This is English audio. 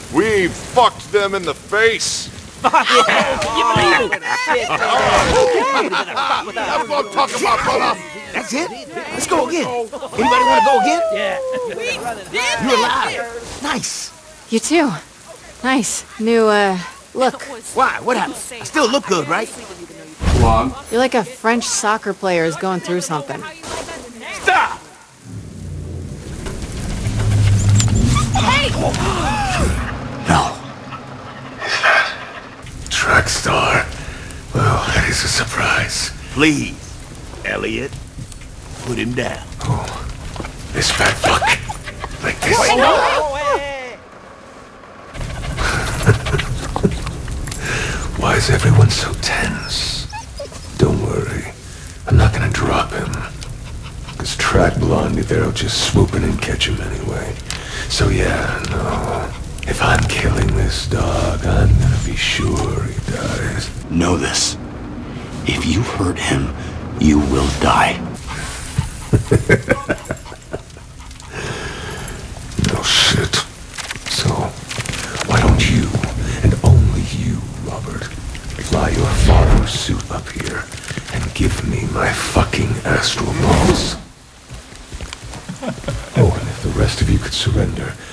We fucked them in the face. That's what I'm talking about, brother. That's it? Let's go again. Anybody want to go again? Yeah. You're alive. Nice. You too. Nice. New, look. Why? What happened? I still look good, right? Come on. You're like a French soccer player who's going through something. Stop! No. Trackstar. Well, that is a surprise. Please, Elliot, put him down. Oh, this fat fuck. Like this. Why is everyone so tense? Don't worry. I'm not gonna drop him. This track blondie there'll just swoop in and catch him anyway. So yeah, no. If I'm killing this dog, I'm gonna be sure he dies. Know this. If you hurt him, you will die. No shit. So, why don't you, and only you, Robert, fly your father's suit up here and give me my fucking astral balls? Oh, and if the rest of you could surrender,